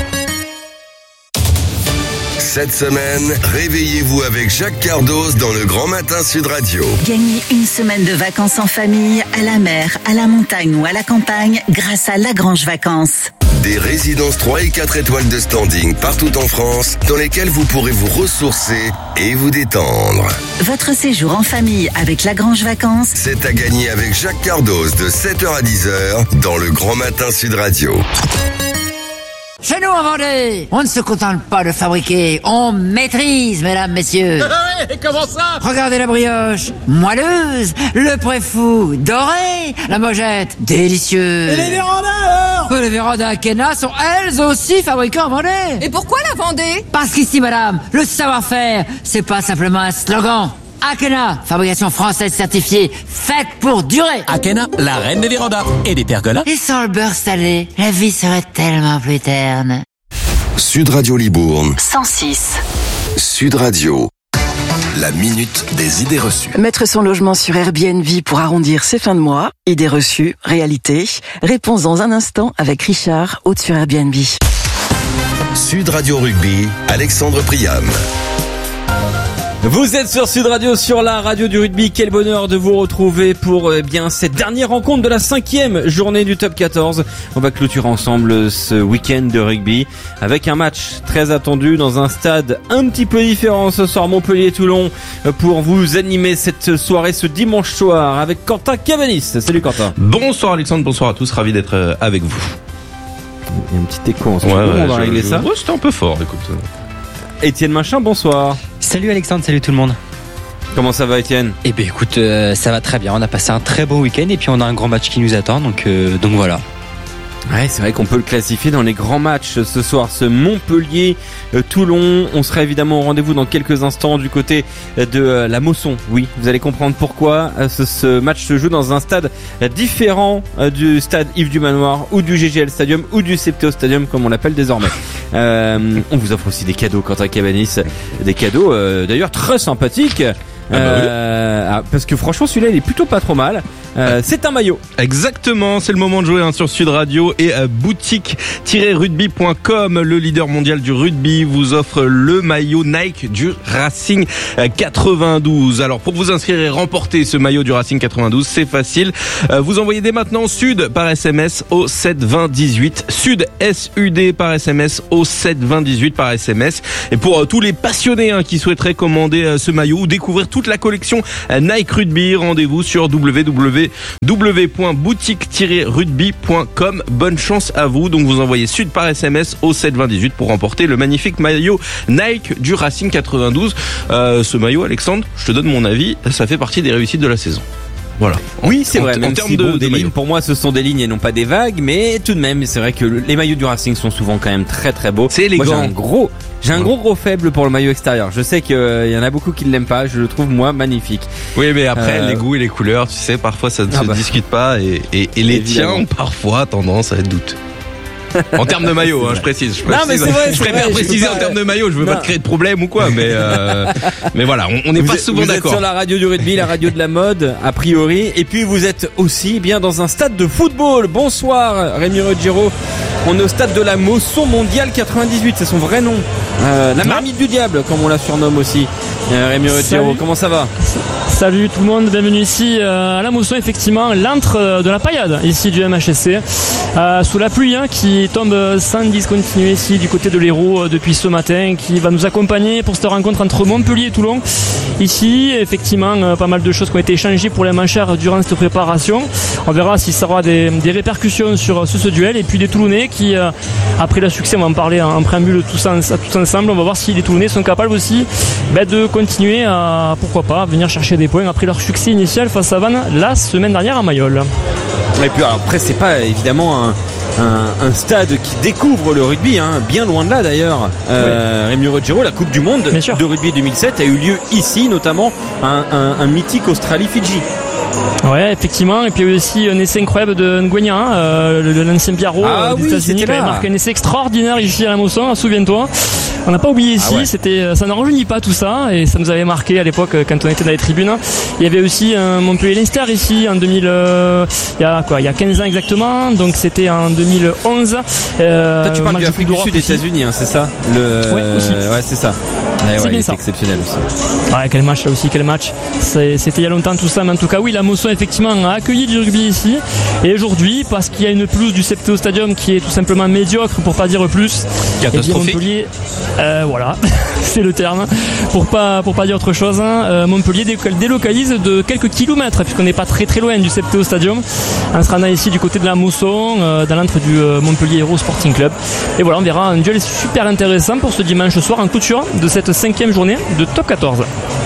Cette semaine, réveillez-vous avec Jacques Cardos dans le Grand Matin Sud Radio. Gagnez une semaine de vacances en famille, à la mer, à la montagne ou à la campagne grâce à Lagrange Vacances. Des résidences 3 et 4 étoiles de standing partout en France dans lesquelles vous pourrez vous ressourcer et vous détendre. Votre séjour en famille avec Lagrange Vacances, c'est à gagner avec Jacques Cardos de 7h à 10h dans le Grand Matin Sud Radio. Chez nous en Vendée, on ne se contente pas de fabriquer, on maîtrise, mesdames, messieurs. Comment ça? Regardez la brioche, moelleuse, le préfou, doré, la mojette, délicieuse. Et les vérandas alors? Les vérandas Akena sont elles aussi fabriquées en Vendée. Et pourquoi la Vendée? Parce qu'ici, madame, le savoir-faire, c'est pas simplement un slogan. Akena, fabrication française certifiée, faite pour durer. Akena, la reine des vérandas et des pergolas. Et sans le beurre salé, la vie serait tellement plus terne. Sud Radio Libourne. 106. Sud Radio. La minute des idées reçues. Mettre son logement sur Airbnb pour arrondir ses fins de mois. Idées reçues, réalité. Réponse dans un instant avec Richard, hôte sur Airbnb. Sud Radio Rugby, Alexandre Priam. Vous êtes sur Sud Radio, sur la radio du rugby. Quel bonheur de vous retrouver pour cette dernière rencontre de la 5e journée du Top 14. On va clôturer ensemble ce week-end de rugby avec un match très attendu dans un stade un petit peu différent ce soir, Montpellier-Toulon, pour vous animer cette soirée ce dimanche soir avec Quentin Cavanis. Salut Quentin. Bonsoir Alexandre, bonsoir à tous, ravi d'être avec vous. Il y a un petit écho en ce moment, on va régler ça. Ouais, c'était un peu fort, écoute. Étienne Machin, bonsoir. Salut Alexandre, salut tout le monde. Comment ça va Étienne? Eh bien écoute, ça va très bien, on a passé un très bon week-end et puis on a un grand match qui nous attend, donc voilà. Ouais, c'est vrai qu'on peut le classifier dans les grands matchs ce soir, ce Montpellier-Toulon. On sera évidemment au rendez-vous dans quelques instants du côté de la Mosson. Oui, vous allez comprendre pourquoi ce match se joue dans un stade différent du stade Yves du Manoir ou du GGL Stadium ou du Septéo Stadium comme on l'appelle désormais. On vous offre aussi des cadeaux, Quentin Cabanis, des cadeaux d'ailleurs très sympathiques. Parce que franchement celui-là il est plutôt pas trop mal. C'est un maillot. Exactement, c'est le moment de jouer sur Sud Radio et boutique-rugby.com, le leader mondial du rugby, vous offre le maillot Nike du Racing 92. Alors pour vous inscrire et remporter ce maillot du Racing 92, c'est facile. Vous envoyez dès maintenant Sud par SMS au 7 20 18. Sud SUD par SMS au 7 20 18 par SMS. Et pour tous les passionnés qui souhaiteraient commander ce maillot ou découvrir toute la collection Nike Rugby, rendez-vous sur www.boutique-rugby.com. Bonne chance à vous. Donc vous envoyez Sud par SMS au 7 20 18 pour remporter le magnifique maillot Nike du Racing 92. Ce maillot, Alexandre, je te donne mon avis, ça fait partie des réussites de la saison. Voilà. Oui, c'est vrai. En termes de lignes, pour moi, ce sont des lignes et non pas des vagues, mais tout de même, c'est vrai que les maillots du Racing sont souvent quand même très très beaux. C'est élégant. Moi, j'ai un gros faible pour le maillot extérieur. Je sais qu'il y en a beaucoup qui ne l'aiment pas. Je le trouve moi magnifique. Oui, mais après les goûts et les couleurs, tu sais, parfois ça ne se discute pas et les tiens ont parfois tendance à être douteux. En termes de maillot, je précise. Non, mais c'est vrai, je préfère préciser en termes de maillot. Je veux pas te créer de problème ou quoi, mais voilà, on n'est pas souvent d'accord. Vous êtes sur la radio du rugby, la radio de la mode, a priori, et puis vous êtes aussi bien dans un stade de football. Bonsoir, Rémi Ruggiero. On est au stade de la Mosson Mondial 98, c'est son vrai nom. La marmite du diable, comme on la surnomme aussi. Rémi Ruggiero, comment ça va? Salut tout le monde, bienvenue ici à la Mosson, effectivement, l'antre de la paillade ici du MHSC. Sous la pluie qui tombe sans discontinuer ici du côté de l'Hérault depuis ce matin, qui va nous accompagner pour cette rencontre entre Montpellier et Toulon. Ici, effectivement, pas mal de choses qui ont été échangées pour les mancheurs durant cette préparation. On verra si ça aura des répercussions sur ce duel. Et puis des Toulonnais qui, après le succès, on va en parler en préambule tous ensemble, on va voir si les Toulonnais sont capables aussi de continuer à, pourquoi pas, venir chercher des points après leur succès initial face à Vannes la semaine dernière à Mayol. Et puis alors, après, c'est pas évidemment un stade qui découvre le rugby, bien loin de là d'ailleurs. Rémi Ruggiero, la Coupe du Monde de rugby 2007 a eu lieu ici, notamment un mythique Australie-Fidji. Ouais, effectivement. Et puis aussi un essai incroyable de Nguyen, l'ancien Biarro des États-Unis, qui avait marqué un essai extraordinaire ici à la Mosson, souviens-toi. On n'a pas oublié ici, ça n'en rajeunit pas tout ça, et ça nous avait marqué à l'époque quand on était dans les tribunes. Il y avait aussi un Montpellier-Leinster ici en 2000, il y a 15 ans exactement, donc c'était en 2011. Toi, tu parles du Afrique du Sud des États-Unis, c'est ça? Aussi. Ouais, c'est ça. C'est bien ça. Exceptionnel aussi. Ouais, quel match là aussi, quel match. C'était il y a longtemps tout ça, mais en tout cas oui, la Mosson effectivement a accueilli du rugby ici. Et aujourd'hui, parce qu'il y a une pelouse du Septéo Stadium qui est tout simplement médiocre, pour pas dire plus. Catastrophique. Montpellier, voilà, c'est le terme. Pour pas dire autre chose, Montpellier délocalise de quelques kilomètres, puisqu'on n'est pas très très loin du Septéo Stadium. On sera là ici du côté de la Mosson, dans l'antre du Montpellier Hérault Sporting Club. Et voilà, on verra un duel super intéressant pour ce dimanche soir en clôture de cette 5e journée de Top 14.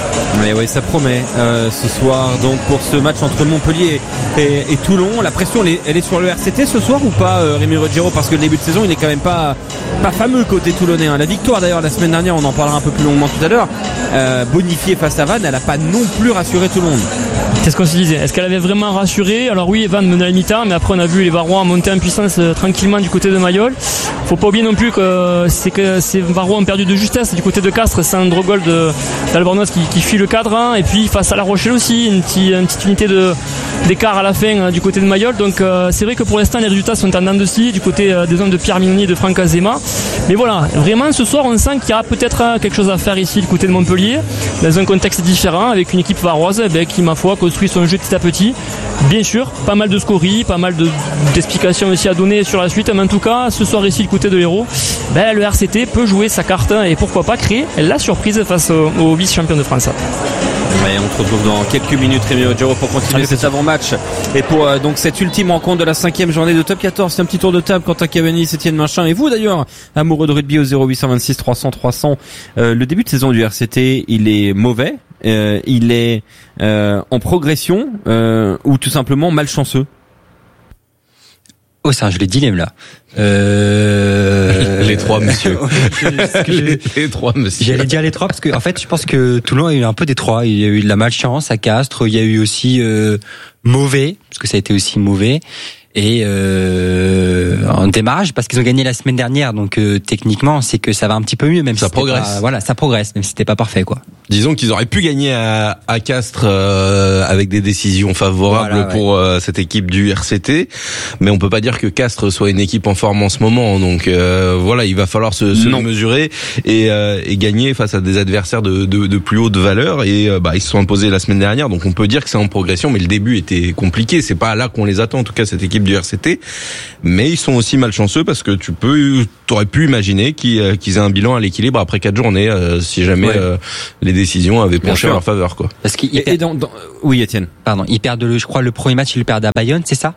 Mais oui, ça promet ce soir donc pour ce match entre Montpellier et Toulon. La pression elle est sur le RCT ce soir ou pas, Rémi Ruggiero, parce que le début de saison il est quand même pas fameux côté toulonnais. La victoire d'ailleurs la semaine dernière, on en parlera un peu plus longuement tout à l'heure, bonifiée face à Vannes, elle a pas non plus rassuré tout le monde. C'est ce qu'on se disait. Est-ce qu'elle avait vraiment rassuré? Alors oui, Vannes menait à la mi-temps, mais après on a vu les Varois monter en puissance tranquillement du côté de Mayol. Faut pas oublier non plus que ces Varois ont perdu de justesse du côté de Castres. C'est un drogol d'Albornoz qui fuit le cadre, hein. Et puis face à La Rochelle aussi, une petite unité d'écart à la fin du côté de Mayol. Donc c'est vrai que pour l'instant les résultats sont en dents de scie du côté des hommes de Pierre Mignoni et de Franck Azema. Mais voilà, vraiment ce soir on sent qu'il y aura peut-être quelque chose à faire ici du côté de Montpellier, dans un contexte différent, avec une équipe varoise qui, ma foi, construit son jeu petit à petit. Bien sûr, pas mal de scories, pas mal d'explications aussi à donner sur la suite, mais en tout cas, ce soir ici, du côté de l'Hérault, le RCT peut jouer sa carte et pourquoi pas créer la surprise face au vice-champion de France. Ouais, on se retrouve dans quelques minutes, Rémi Ruggiero, pour continuer cet avant-match et pour donc cette ultime rencontre de la 5e journée de Top 14. C'est un petit tour de table, Quentin Cavani, Étienne Machin et vous d'ailleurs, amoureux de rugby, au 0826 300 300. Le début de saison du RCT, il est mauvais, il est en progression ou tout simplement malchanceux? Oh, c'est un joli dilemme là. Les trois, monsieur. Les trois, monsieur. J'allais dire les trois parce que en fait, je pense que Toulon a eu un peu des trois. Il y a eu de la malchance à Castres, il y a eu aussi mauvais parce que ça a été aussi mauvais. Et en démarrage parce qu'ils ont gagné la semaine dernière, donc techniquement c'est que ça va un petit peu mieux, même ça si progresse. Ça progresse, même si c'était pas parfait quoi. Disons qu'ils auraient pu gagner à Castres avec des décisions favorables pour cette équipe du RCT, mais on peut pas dire que Castres soit une équipe en forme en ce moment. Donc il va falloir se mesurer et gagner face à des adversaires de plus haute valeur. Et ils se sont imposés la semaine dernière, donc on peut dire que c'est en progression, mais le début était compliqué. C'est pas là qu'on les attend, en tout cas cette équipe du RCT, mais ils sont aussi malchanceux parce que t'aurais pu imaginer qu'ils aient un bilan à l'équilibre après 4 journées si jamais les décisions avaient penché en leur faveur quoi. Parce oui, Étienne. Pardon, ils perdent le premier match ils le perdent à Bayonne, c'est ça?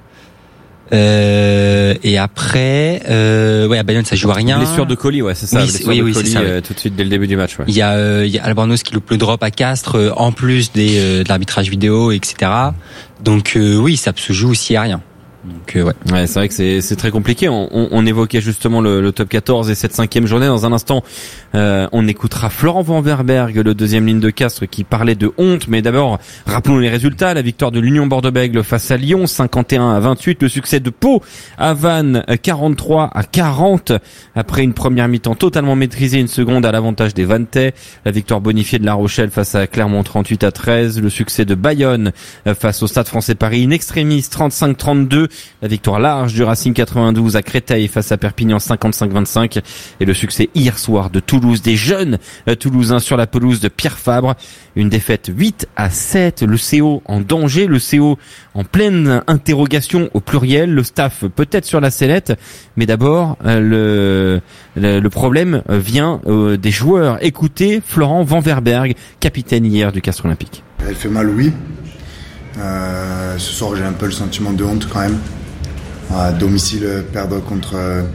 Et après à Bayonne ça joue à rien. Blessure de Colli, c'est ça. Oui, c'est ça. Tout de suite dès le début du match. Il y a Albornoz qui loupe le drop à Castres en plus de l'arbitrage vidéo, etc. Donc ça se joue aussi à rien. Donc c'est vrai que c'est très compliqué. On évoquait justement le top 14 et cette 5e journée. Dans un instant, on écoutera Florent Vanverberg, le deuxième ligne de Castres, qui parlait de honte. Mais d'abord, rappelons les résultats. La victoire de l'Union Bordeaux-Bègles face à Lyon, 51-28. Le succès de Pau à Vannes, 43-40. Après une première mi-temps totalement maîtrisée, une seconde à l'avantage des Vanntais. La victoire bonifiée de La Rochelle face à Clermont, 38-13. Le succès de Bayonne face au Stade Français Paris, in extremis, 35-32. La victoire large du Racing 92 à Créteil face à Perpignan 55-25 et le succès hier soir de Toulouse, des jeunes Toulousains sur la pelouse de Pierre Fabre. Une défaite 8-7, le CO en danger, le CO en pleine interrogation au pluriel, le staff peut-être sur la sellette, mais d'abord le problème vient des joueurs. Écoutez Florent Vanverberg, capitaine hier du Castres Olympique. Elle fait mal, oui. Ce soir j'ai un peu le sentiment de honte quand même. À domicile, perdre contre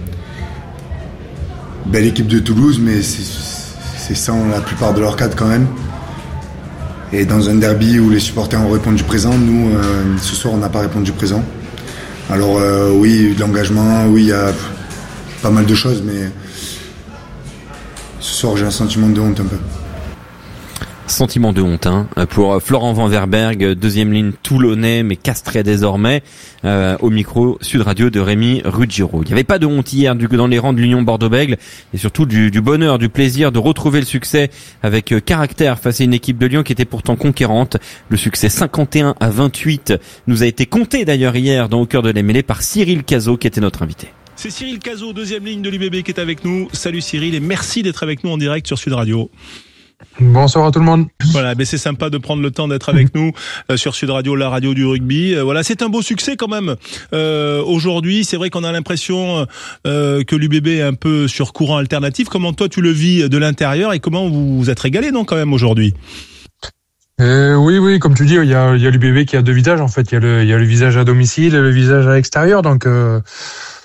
belle équipe de Toulouse, mais c'est sans la plupart de leurs cadres quand même. Et dans un derby où les supporters ont répondu présent, nous ce soir on n'a pas répondu présent. Alors oui, il y a eu de l'engagement, oui il y a pas mal de choses, mais ce soir j'ai un sentiment de honte un peu. Sentiment de honte pour Florent Vanverberg, deuxième ligne toulonnais mais castré désormais, au micro Sud Radio de Rémi Ruggiero. Il n'y avait pas de honte hier dans les rangs de l'Union Bordeaux-Bègles et surtout du bonheur, du plaisir de retrouver le succès avec caractère face à une équipe de Lyon qui était pourtant conquérante. Le succès 51-28 nous a été compté d'ailleurs hier Au cœur de la mêlée par Cyril Cazot qui était notre invité. C'est Cyril Cazot, deuxième ligne de l'UBB qui est avec nous. Salut Cyril et merci d'être avec nous en direct sur Sud Radio. Bonsoir à tout le monde. Voilà, mais c'est sympa de prendre le temps d'être avec nous sur Sud Radio, la radio du rugby. Voilà, c'est un beau succès quand même. Aujourd'hui, c'est vrai qu'on a l'impression que l'UBB est un peu sur courant alternatif. Comment toi tu le vis de l'intérieur et comment vous vous êtes régalé non quand même aujourd'hui? Oui, comme tu dis, il y a l'UBB qui a deux visages en fait. Il y a le visage à domicile et le visage à l'extérieur. Donc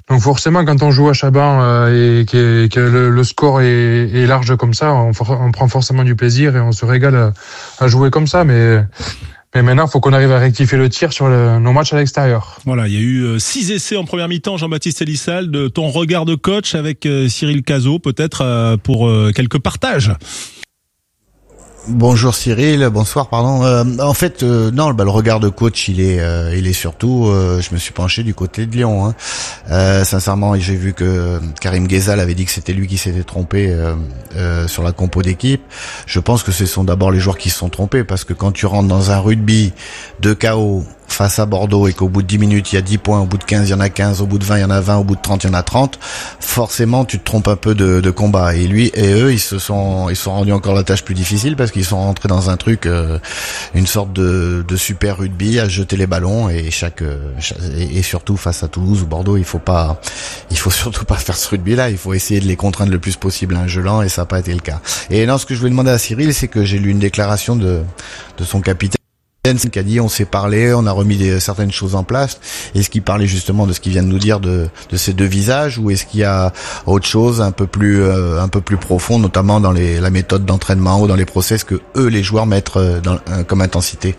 Donc forcément, quand on joue à Chaban et que le score est large comme ça, on prend forcément du plaisir et on se régale à jouer comme ça. Mais maintenant, il faut qu'on arrive à rectifier le tir sur nos matchs à l'extérieur. Voilà, il y a eu 6 essais en première mi-temps, Jean-Baptiste Elissal, de ton regard de coach avec Cyril Cazot, peut-être pour quelques partages. Bonjour Cyril, bonsoir pardon. En fait, non, le regard de coach, il est surtout. Je me suis penché du côté de Lyon. Sincèrement, j'ai vu que Karim Ghezal avait dit que c'était lui qui s'était trompé sur la compo d'équipe. Je pense que ce sont d'abord les joueurs qui se sont trompés, parce que quand tu rentres dans un rugby de KO face à Bordeaux et qu'au bout de 10 minutes il y a 10 points, au bout de 15 il y en a 15, au bout de 20 il y en a 20, au bout de 30 il y en a 30, forcément tu te trompes un peu de combat. Et lui et eux ils se sont rendus encore la tâche plus difficile, parce qu'ils sont rentrés dans un truc, une sorte de super rugby à jeter les ballons, et et surtout face à Toulouse ou Bordeaux il faut surtout pas faire ce rugby là, il faut essayer de les contraindre le plus possible à un jeu lent, et ça n'a pas été le cas. Et non, ce que je voulais demander à Cyril, c'est que j'ai lu une déclaration de son capitaine qui a dit on s'est parlé, on a remis certaines choses en place. Est-ce qu'il parlait justement de ce qu'il vient de nous dire de ces deux visages, ou est-ce qu'il y a autre chose un peu plus profond, notamment dans la méthode d'entraînement ou dans les process que eux les joueurs mettent comme intensité?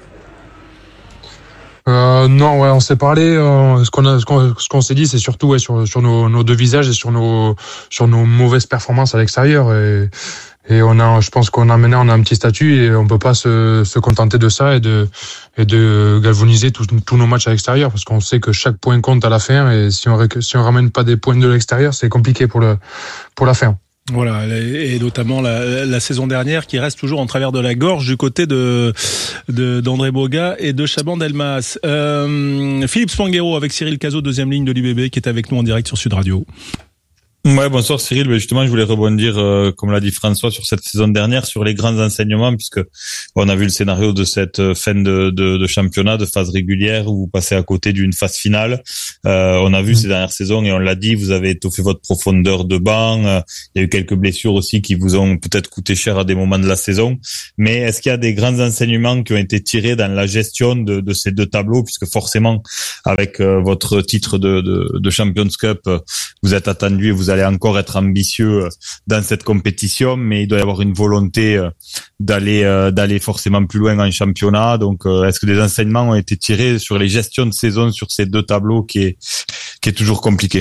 Non, ouais, on s'est parlé. Ce qu'on s'est dit, c'est surtout sur nos deux visages et sur nos mauvaises performances à l'extérieur. Et je pense qu'on a un petit statut, et on peut pas se contenter de ça et de galvaniser tous nos matchs à l'extérieur, parce qu'on sait que chaque point compte à la fin, et si on ramène pas des points de l'extérieur, c'est compliqué pour la fin. Voilà, et notamment la saison dernière qui reste toujours en travers de la gorge du côté d'André Boga et de Chaban Delmas. Philippe Spanghero avec Cyril Cazot, deuxième ligne de l'UBB, qui est avec nous en direct sur Sud Radio. Ouais, bonsoir Cyril. Justement, je voulais rebondir, comme l'a dit François, sur cette saison dernière, sur les grands enseignements, puisque on a vu le scénario de cette fin de championnat, de phase régulière, où vous passez à côté d'une phase finale. On a vu ces dernières saisons, et on l'a dit, vous avez étoffé votre profondeur de banc. Il y a eu quelques blessures aussi qui vous ont peut-être coûté cher à des moments de la saison. Mais est-ce qu'il y a des grands enseignements qui ont été tirés dans la gestion de ces deux tableaux, puisque forcément, avec votre titre de Champions Cup, vous êtes attendu et vous allez encore être ambitieux dans cette compétition, mais il doit y avoir une volonté d'aller forcément plus loin en championnat. Donc, est-ce que des enseignements ont été tirés sur les gestions de saison sur ces deux tableaux qui est toujours compliqué?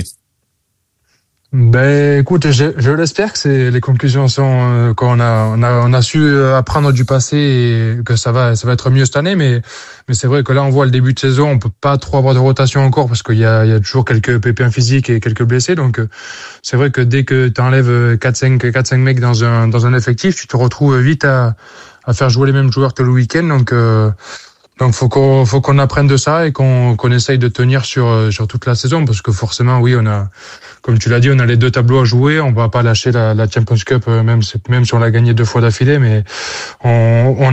Ben, écoute, je l'espère que les conclusions sont qu'on a su apprendre du passé, et que ça va être mieux cette année, mais c'est vrai que là on voit le début de saison, on peut pas trop avoir de rotation encore, parce qu'il y a toujours quelques pépins physiques et quelques blessés, donc c'est vrai que dès que tu enlèves 4-5 mecs dans un effectif, tu te retrouves vite à faire jouer les mêmes joueurs que le week-end, donc faut qu'on apprenne de ça, et qu'on essaye de tenir sur toute la saison, parce que forcément oui, comme tu l'as dit, on a les deux tableaux à jouer, on va pas lâcher la Champions Cup, même si on l'a gagné 2 fois d'affilée, mais on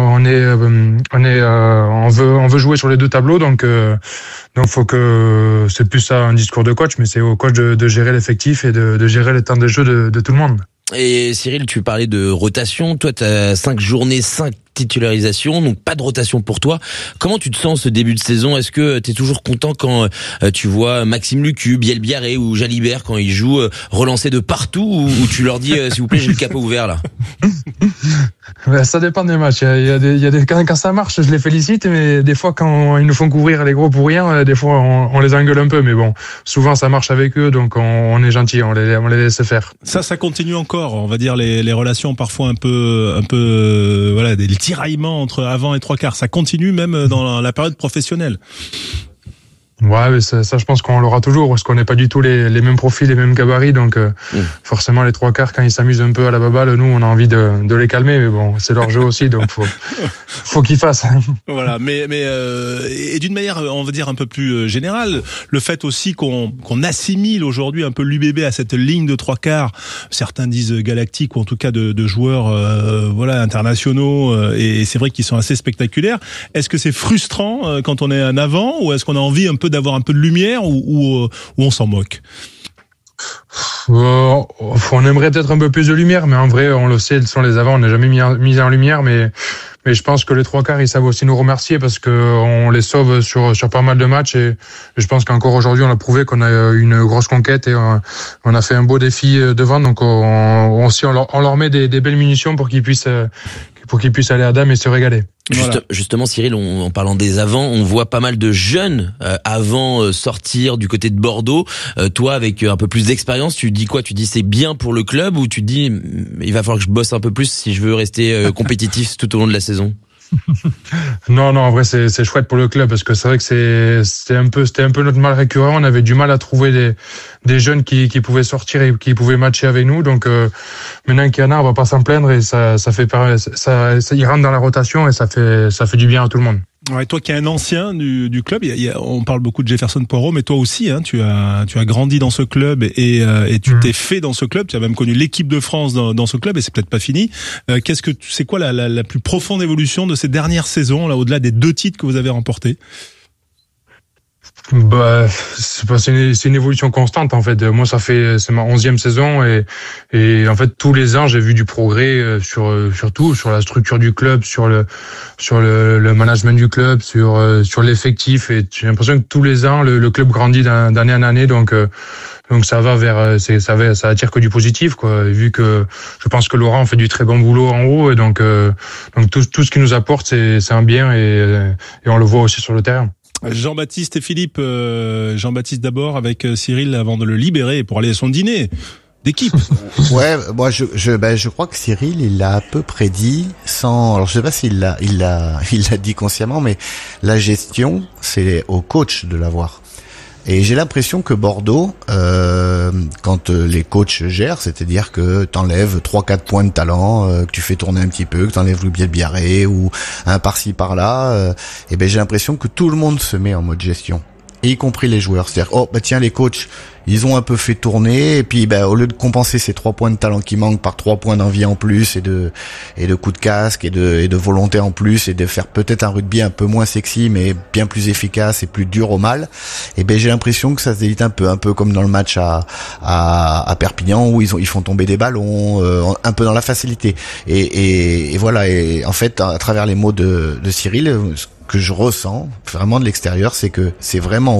veut jouer sur les deux tableaux, donc faut que c'est plus ça un discours de coach, mais c'est au coach de gérer l'effectif et de gérer le temps de jeu de tout le monde. Et Cyril, tu parlais de rotation. Toi, tu as 5 journées, 5 titularisations, donc pas de rotation pour toi. Comment tu te sens ce début de saison? Est-ce que tu es toujours content quand tu vois Maxime Lucu, Biel Biarré ou Jalibert, quand ils jouent, relancer de partout, ou tu leur dis s'il vous plaît, j'ai le capot ouvert là? Ben, ça dépend des matchs. Il y a des quand ça marche, je les félicite, mais des fois quand ils nous font couvrir les gros pour rien, des fois on les engueule un peu, mais bon, souvent ça marche avec eux, donc on est gentil, on les laisse faire. Ça continue encore, on va dire les relations parfois un peu voilà, des tiraillements entre avant et 3/4, ça continue même dans la période professionnelle. Ouais, mais ça je pense qu'on l'aura toujours, parce qu'on n'est pas du tout les mêmes profils, les mêmes gabarits, donc forcément les 3/4, quand ils s'amusent un peu à la baballe, nous on a envie de les calmer, mais bon, c'est leur jeu aussi, donc faut qu'ils fassent. Voilà, mais et d'une manière, on va dire un peu plus générale, le fait aussi qu'on assimile aujourd'hui un peu l'UBB à cette ligne de 3/4, certains disent galactique, ou en tout cas de joueurs voilà, internationaux, et c'est vrai qu'ils sont assez spectaculaires. Est-ce que c'est frustrant quand on est en avant, ou est-ce qu'on a envie un peu d'avoir un peu de lumière, ou on s'en moque? On aimerait peut-être un peu plus de lumière, mais en vrai, on le sait, sans les avant, on n'a jamais mis en lumière, mais mais je pense que les trois quarts ils savent aussi nous remercier parce que on les sauve sur pas mal de matchs et je pense qu'encore aujourd'hui on a prouvé qu'on a une grosse conquête et on a fait un beau défi devant, donc on leur met des belles munitions pour qu'ils puissent aller à Dame et se régaler. Justement, Cyril, en parlant des avants, on voit pas mal de jeunes avant sortir du côté de Bordeaux. Toi, avec un peu plus d'expérience, tu dis quoi? Tu dis c'est bien pour le club ou tu dis il va falloir que je bosse un peu plus si je veux rester compétitif tout au long de la saison? Non, en vrai, c'est chouette pour le club parce que c'est vrai que c'était un peu notre mal récurrent. On avait du mal à trouver des jeunes qui pouvaient sortir et qui pouvaient matcher avec nous. Donc, maintenant qu'il y en a, on va pas s'en plaindre et ça ils rentrent dans la rotation et ça fait du bien à tout le monde. Ouais, toi qui es un ancien du club, on parle beaucoup de Jefferson Poirot, mais toi aussi, hein, tu as grandi dans ce club et tu t'es fait dans ce club. Tu as même connu l'équipe de France dans ce club et c'est peut-être pas fini. C'est quoi la plus profonde évolution de ces dernières saisons, là, au-delà des 2 titres que vous avez remportés? C'est une évolution constante en fait. Moi c'est ma 11e saison et en fait tous les ans j'ai vu du progrès sur tout, sur la structure du club, sur le management du club, sur l'effectif, et j'ai l'impression que tous les ans le club grandit d'année en année, donc ça va ça attire que du positif quoi. Et vu que je pense que Laurent fait du très bon boulot en haut et donc tout ce qu'il nous apporte c'est un bien et on le voit aussi sur le terrain. Jean-Baptiste et Philippe, Jean-Baptiste d'abord avec Cyril avant de le libérer pour aller à son dîner d'équipe. Ouais, moi je crois que Cyril il l'a à peu près dit alors je sais pas s'il l'a dit consciemment, mais la gestion c'est au coach de l'avoir. Et j'ai l'impression que Bordeaux, quand les coachs gèrent, c'est-à-dire que t'enlèves 3-4 points de talent, que tu fais tourner un petit peu, que t'enlèves l'oublié de Biarré ou un par-ci par-là, et ben j'ai l'impression que tout le monde se met en mode gestion, et y compris les joueurs. C'est-à-dire, tiens, les coachs, ils ont un peu fait tourner, et puis au lieu de compenser ces 3 points de talent qui manquent par 3 points d'envie en plus et de coups de casque et de volonté en plus, et de faire peut-être un rugby un peu moins sexy mais bien plus efficace et plus dur au mal, et ben j'ai l'impression que ça se délite un peu comme dans le match à Perpignan où ils font tomber des ballons un peu dans la facilité, et voilà. Et en fait, à travers les mots de Cyril, ce que je ressens vraiment de l'extérieur, c'est que c'est vraiment